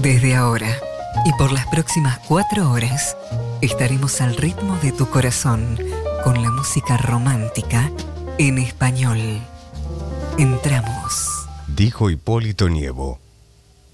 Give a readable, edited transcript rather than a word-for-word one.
Desde ahora y por las próximas 4 horas estaremos al ritmo de tu corazón con la música romántica en español. Entramos. Dijo Hipólito Nievo.